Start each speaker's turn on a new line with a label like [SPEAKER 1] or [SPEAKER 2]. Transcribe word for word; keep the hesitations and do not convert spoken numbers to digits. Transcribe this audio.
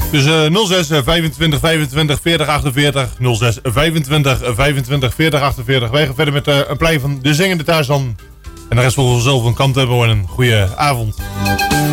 [SPEAKER 1] Dus uh, nul zes vijfentwintig vijfentwintig veertig achtenveertig. nul zes vijfentwintig vijfentwintig veertig achtenveertig. Wij gaan verder met uh, een plein van De Zingende Tarzan. En de rest volgens zelf een kant hebben en een goede avond.